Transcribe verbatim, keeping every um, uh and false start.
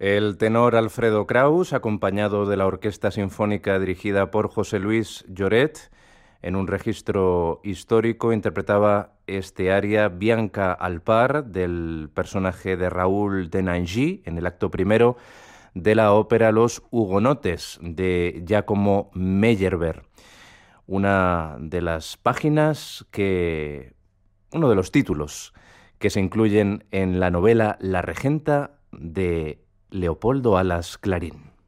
El tenor Alfredo Kraus, acompañado de la Orquesta Sinfónica dirigida por José Luis Lloret, en un registro histórico interpretaba este aria Bianca al par del personaje de Raúl de Nangy en el acto primero de la ópera Los Hugonotes de Giacomo Meyerbeer. Una de las páginas que, uno de los títulos que se incluyen en la novela La Regenta de Leopoldo Alas Clarín.